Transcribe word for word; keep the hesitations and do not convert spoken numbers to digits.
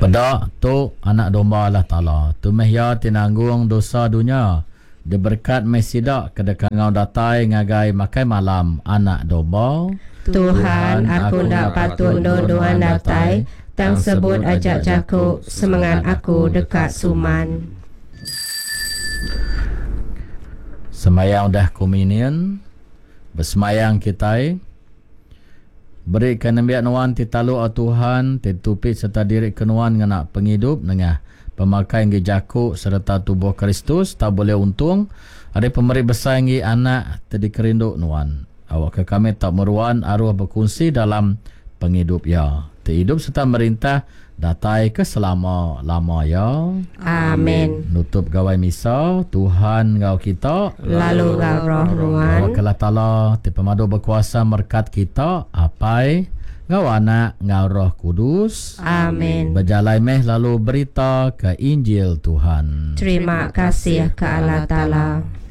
Pedak tu anak domba Allah Ta'ala. Tu mehya tinanggung dosa dunia. Diberkat mesidak kedekangau datai ngagai makai malam anak domba. Tuhan, aku ndak patut dodoan datai, tang sebut ajak jakuk semangat aku dekat suman. Semayang dah komunion. Bersemayang kita. Berikan nembiak nuan ti talu au Tuhan, ti tupit serta diri kenuan ngena penghidup nengah pemakai ngi jakuk serta tubuh Kristus tak boleh untung. Ada pemberi besar ngi anak tadi kerinduk nuan. Awak ke kami tak meruan arwah berkongsi dalam penghidup ya. Ti hidup serta merintah datai ke selama lama ya. Amin. Nutup gawai misa, Tuhan ngau kita Lalu ngau roh nuan. Awak Allah Ta'ala ti pemadu berkuasa merkat kita apai ngau anak ngau roh kudus. Amin. Berjalai meh lalu berita ke Injil Tuhan. Terima kasih ke Allah Ta'ala.